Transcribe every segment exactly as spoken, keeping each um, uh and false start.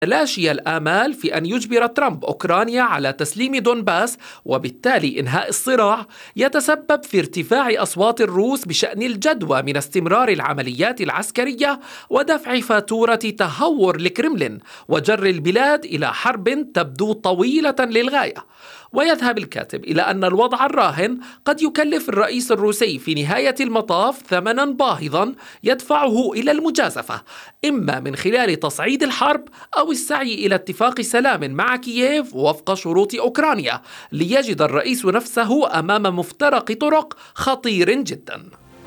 تلاشي الآمال في أن يجبر ترامب أوكرانيا على تسليم دونباس وبالتالي إنهاء الصراع يتسبب في ارتفاع أصوات الروس بشأن الجدوى من استمرار العمليات العسكرية ودفع فاتورة تهور الكرملين وجر البلاد إلى حرب تبدو طويلة للغاية. ويذهب الكاتب إلى أن الوضع الراهن قد يكلف الرئيس الروسي في نهاية المطاف ثمنا باهظا يدفعه إلى المجازفة، إما من خلال تصعيد الحرب أو السعي إلى اتفاق سلام مع كييف وفق شروط أوكرانيا، ليجد الرئيس نفسه أمام مفترق طرق خطير جدا.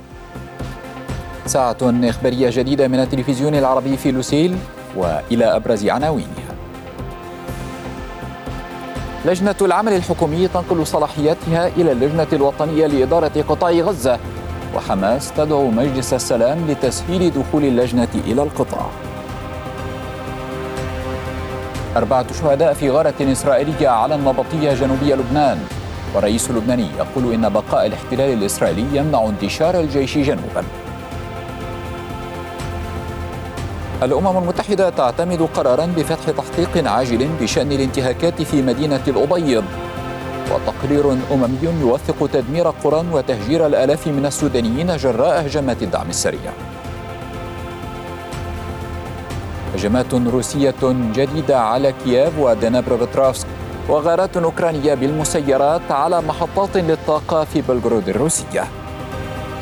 ساعة إخبارية جديدة من التلفزيون العربي في لوسيل، وإلى أبرز عناوينها. لجنة العمل الحكومي تنقل صلاحياتها إلى اللجنة الوطنية لإدارة قطاع غزة، وحماس تدعو مجلس السلام لتسهيل دخول اللجنة إلى القطاع. أربعة شهداء في غارة إسرائيلية على النبطية جنوبية لبنان، والرئيس اللبناني يقول إن بقاء الاحتلال الإسرائيلي يمنع انتشار الجيش جنوبا. الأمم المتحدة تعتمد قرارا بفتح تحقيق عاجل بشأن الانتهاكات في مدينة الأبيض، وتقرير أممي يوثق تدمير قرى وتهجير الآلاف من السودانيين جراء هجمات الدعم السريع. هجمات روسية جديدة على كييف ودنيبروبتروفسك، وغارات أوكرانية بالمسيرات على محطات للطاقة في بلغراد الروسية.